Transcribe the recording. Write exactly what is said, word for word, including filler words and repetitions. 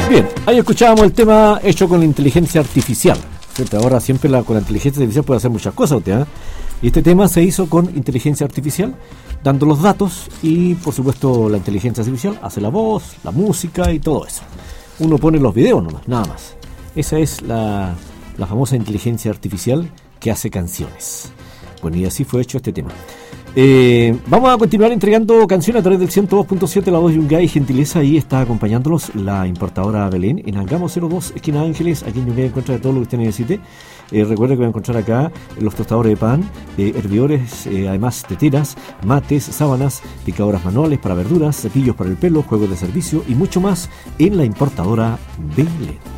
Bien, ahí escuchábamos el tema hecho con la inteligencia artificial, ¿cierto? Ahora siempre la, con la inteligencia artificial puede hacer muchas cosas usted, ¿eh? Y este tema se hizo con inteligencia artificial, dando los datos y por supuesto la inteligencia artificial hace la voz, la música y todo eso. Uno pone los videos nomás, nada más. Esa es la, la famosa inteligencia artificial que hace canciones. Bueno, y así fue hecho este tema. Eh, vamos a continuar entregando canciones a través del ciento dos punto siete, la voz de Yungay. Gentileza, ahí está acompañándolos la importadora Belén en Angamos cero dos, esquina Ángeles. Aquí en Yungay encuentra de todo lo que usted necesite. Eh, recuerde que va a encontrar acá los tostadores de pan, eh, hervidores, eh, además teteras, mates, sábanas, picadoras manuales para verduras, cepillos para el pelo, juegos de servicio y mucho más en la importadora Belén.